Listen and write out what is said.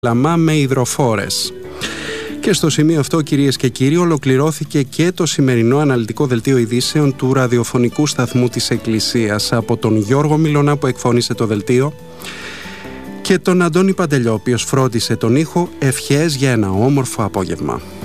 Λαμά με υδροφόρες. Και στο σημείο αυτό, κυρίες και κύριοι, ολοκληρώθηκε και το σημερινό αναλυτικό δελτίο ειδήσεων του ραδιοφωνικού σταθμού της Εκκλησίας. Από τον Γιώργο Μιλωνά που εκφώνησε το δελτίο και τον Αντώνη Παντελιό, ο οποίος φρόντισε τον ήχο, ευχές για ένα όμορφο απόγευμα.